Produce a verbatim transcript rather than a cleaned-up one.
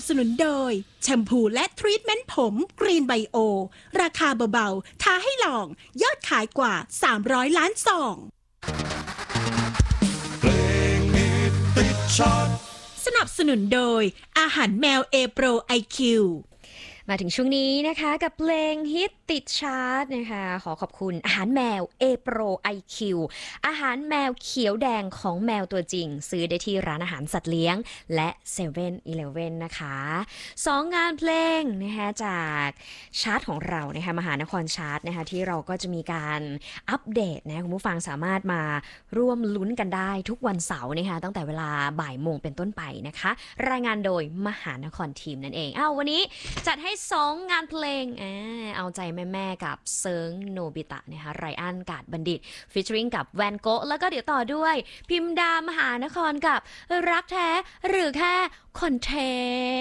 สนุนโดยแชมพูและทรีทเมนต์ผมกรีนไบโอราคาเบาๆท้าให้ลองยอดขายกว่าสามร้อยล้านซองสนับสนุนโดยอาหารแมวเอโปรไอคิวมาถึงช่วงนี้นะคะกับเพลงฮิตติดชาร์ตนะคะขอขอบคุณอาหารแมว A Pro ไอ คิว อาหารแมวเขียวแดงของแมวตัวจริงซื้อได้ที่ร้านอาหารสัตว์เลี้ยงและ เซเว่นอีเลฟเว่น นะคะสองงานเพลงนะคะจากชาร์ตของเรานะคะมหานครชาร์ตนะคะที่เราก็จะมีการอัปเดตนะคุณผู้ฟังสามารถมาร่วมลุ้นกันได้ทุกวันเสาร์นะคะตั้งแต่เวลาบ่ายโมงเป็นต้นไปนะคะรายงานโดยมหานครทีมนั่นเองอ้าววันนี้จัดให้สองงานเพลงอ่าเอาใจแม่ๆกับเซิงโนบิตะนะคะไรอันกาดบัณฑิตฟีเจอริงกับแวนโกะแล้วก็เดี๋ยวต่อด้วยพิมดามหานครกับรักแท้หรือแค่คอนเท